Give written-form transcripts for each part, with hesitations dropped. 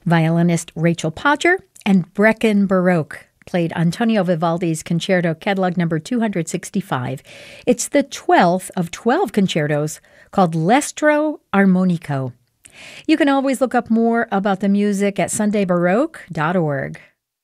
Violinist Rachel Podger and Breckin Baroque played Antonio Vivaldi's Concerto Catalog number 265. It's the 12th of 12 concertos called L'Estro Armonico. You can always look up more about the music at sundaybaroque.org.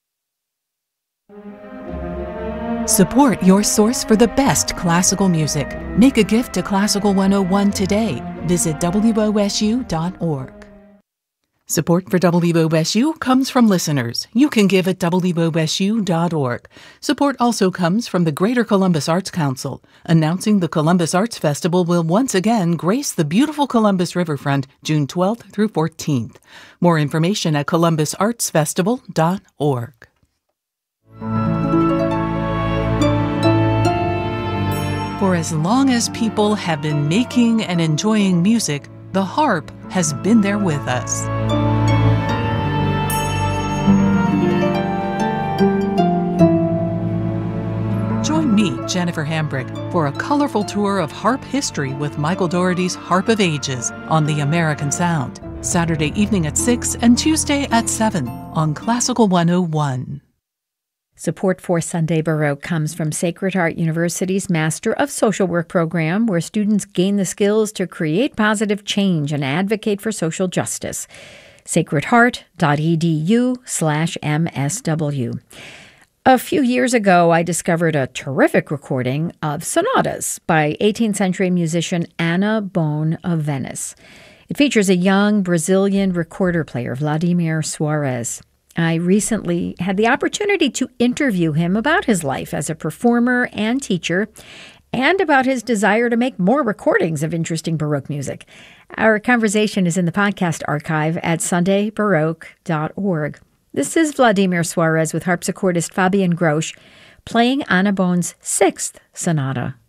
Support your source for the best classical music. Make a gift to Classical 101 today. Visit WOSU.org. Support for WOSU comes from listeners. You can give at WOSU.org. Support also comes from the Greater Columbus Arts Council, announcing the Columbus Arts Festival will once again grace the beautiful Columbus Riverfront June 12th through 14th. More information at columbusartsfestival.org. For as long as people have been making and enjoying music, the harp has been there with us. Join me, Jennifer Hambrick, for a colorful tour of harp history with Michael Dougherty's Harp of Ages on the American Sound, Saturday evening at 6 and Tuesday at 7 on Classical 101. Support for Sunday Baroque comes from Sacred Heart University's Master of Social Work program, where students gain the skills to create positive change and advocate for social justice. sacredheart.edu/MSW. A few years ago, I discovered a terrific recording of sonatas by 18th century musician Anna Bone of Venice. It features a young Brazilian recorder player, Vladimir Soares. I recently had the opportunity to interview him about his life as a performer and teacher, and about his desire to make more recordings of interesting Baroque music. Our conversation is in the podcast archive at sundaybaroque.org. This is Vladimir Soares with harpsichordist Fabian Grosch playing Anna Bone's 6th sonata.